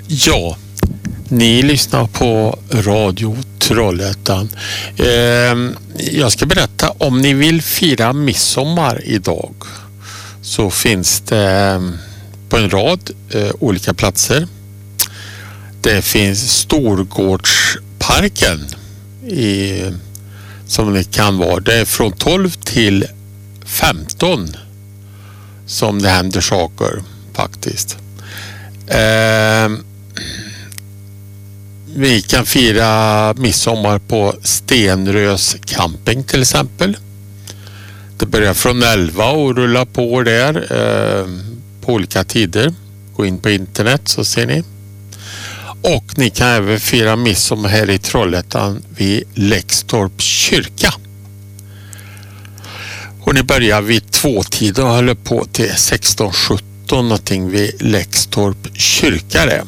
Ja, ni lyssnar på Radio Trollhättan. Jag ska berätta, om ni vill fira midsommar idag så finns det på en rad olika platser. Det finns Storgårdsparken som det kan vara. Det är från 12 till 15 som det händer saker faktiskt. Vi kan fira midsommar på Stenrös camping till exempel. Det börjar från 11 och rullar på där på olika tider. Gå in på internet så ser ni. Och ni kan även fira midsommar här i Trollhättan vid Läxtorp kyrka. Och ni börjar vid 2-tiden och håller på till 16:17 någonting vid Läxtorp kyrka det.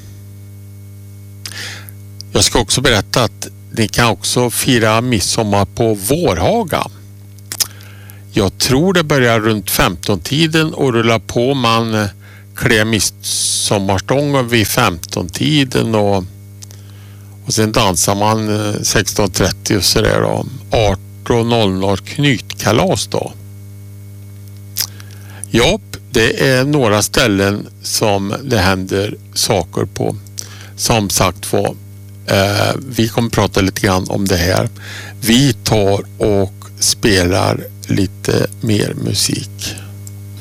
Jag ska också berätta att ni kan också fira midsommar på Vårhaga. Jag tror det börjar runt 15-tiden och rullar på. Man klär midsommarstången vid 15-tiden och sen dansar man 16:30 och sådär då. 18:00 knytkalas då. Ja, det är några ställen som det händer saker på. Som sagt var, vi kommer prata lite grann om det här. Vi tar och spelar lite mer musik.